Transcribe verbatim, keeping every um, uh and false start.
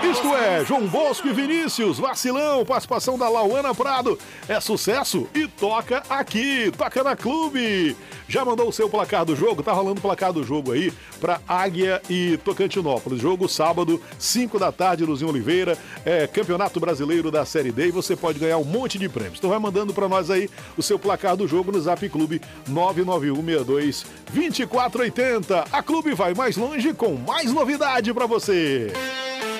Isto é, João Bosco e Vinícius, vacilão, participação da Lauana Prado. É sucesso e toca aqui, toca na Clube. Já mandou o seu placar do jogo? Tá rolando o placar do jogo aí pra Águia e Tocantinópolis. Jogo sábado, cinco da tarde, Luzinho Oliveira, é, Campeonato Brasileiro da Série D, e você pode ganhar um monte de prêmios. Então vai mandando pra nós aí o seu placar do jogo no Zap Clube nove nove um seis dois dois quatro oito zero. A Clube vai mais longe com mais novidade pra você.